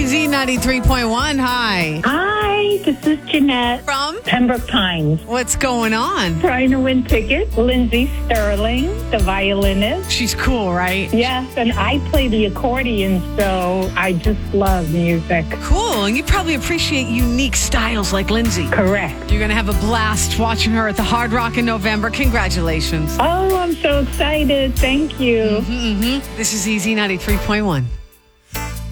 Easy 93.1. Hi. Hi, this is Jeanette From? Pembroke Pines. What's going on? Trying to win tickets. Lindsay Sterling, the violinist. She's cool, right? Yes, and I play the accordion, so I just love music. Cool. And you probably appreciate unique styles like Lindsay. Correct. You're going to have a blast watching her at the Hard Rock in November. Congratulations. Oh, I'm so excited. Thank you. This is Easy 93.1.